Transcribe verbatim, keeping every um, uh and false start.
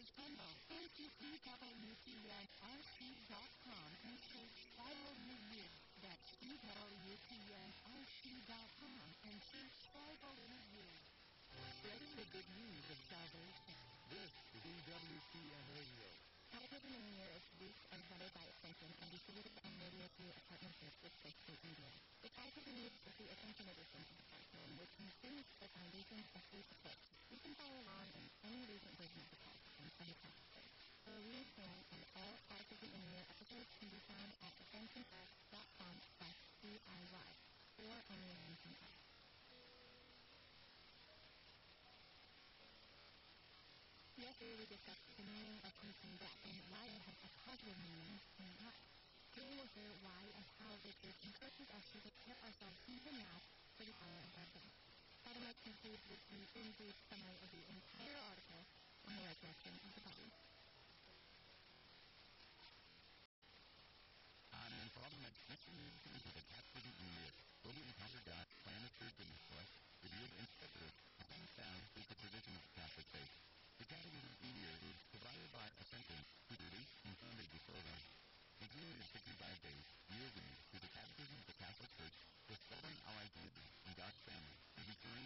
George Pendle. Go to E W T N R C dot com and search Bible Review. That's E W T N R C dot com and search Bible Review. Spreading the good news of salvation. This is E W T N Radio. Catechism in a Year is produced and funded by Ascension and distributed on radio through a partnership with Fifth Street Media. The Catechism is the Ascension edition of the Catechism, which includes the foundations of three supports. You can follow along in any recent version of the Catechism on the Catholic Faith. The release plan and all Catechism in a Year episodes can be found at ascension f dot com slash D I Y or on the Ascension app. Yesterday we discussed the meaning of Christian death and why it has a positive meaning in life. Today we'll hear why and how the Church encourages us to prepare ourselves even now for the hour of our death. Father Mike concludes with the in-brief summary of the entire article on the resurrection of the body. I'm Father Mike listening to the Catechism in the where we encounter God's plan of truth in the flesh, revealed in Scripture, and found through the tradition of the Catholic faith. The Catechism in the